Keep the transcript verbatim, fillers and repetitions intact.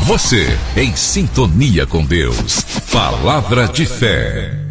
Você em sintonia com Deus. Palavra de fé.